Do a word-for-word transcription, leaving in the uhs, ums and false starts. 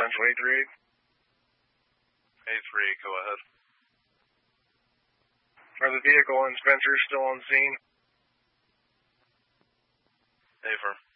Central eight three eight. eight three eight, go ahead. Are the vehicle and Spencer still on scene? Affirm.